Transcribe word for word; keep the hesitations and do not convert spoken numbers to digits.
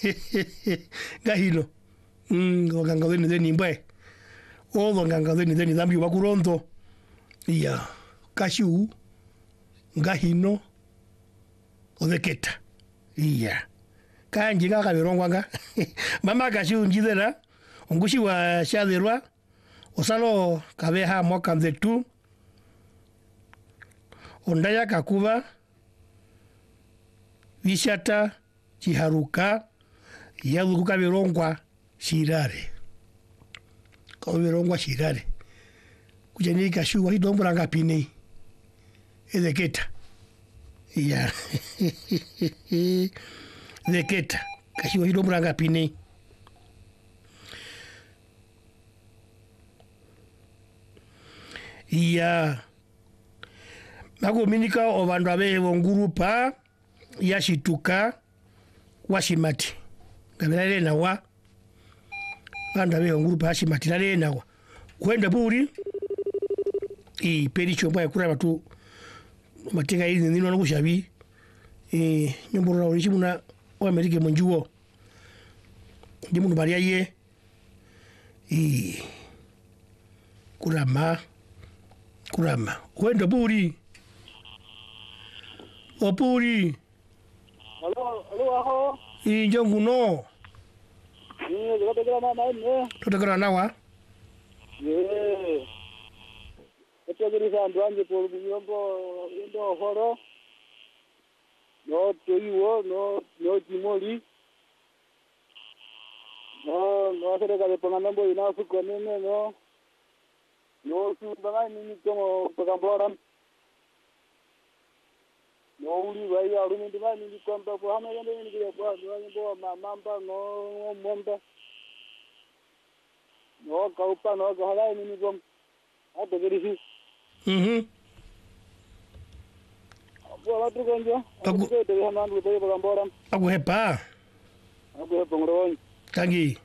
Gahino. Mm, nganga deni deni mbae. Odo nganga deni deni dambi wakuronto. Iya. Kashu. Gahino. Odeketa. Iya. Kanji kaka birongwanga. Mama kashu njidera. Ongushi wa shadirwa. Osalo kabeha mwaka mzetu. Ondaya kakuba. Vishata. Chiharuka. Yalu kabirongwa. Shirare. Kabirongwa shirare. Kujani kashu wa hidombranga pini. Edeketa. Iya. Edeketa. Kashu wa hidombranga pini. Iya. Mako minika obandu abe bongurupa yashituka washimati. Kabirale na wa. Bandu abe bongurupa yashimati nale na wa. Kwenda buri i pericho mbaya kura batu mateka hizi nino no kushabi eh nyombo na urishi muna o Amerika munjuo. Ndimu nubaria ye i kurama kurama kwenda buri opuri Halo, halo aho. I njongu no. Ni jotekera na na ne. Totekera nawa. Ye. Etegeri sandu anje por biyombo indo horo. No toiwo no no jimoli. No no hacer que pongan nombre y no su conene no. No su bana ni como pagamboran. No uli vai a uli ndima ni kwamba kwa hama yende ni kwa kwa ngo mamba no momba. No kaupa no gahala ni ngom. Ate gerisi. Mhm. Bo watu konjo. Agu- Ko te hama ndu te pagamboran. Agu hepa. Agu he pongro. Kangi.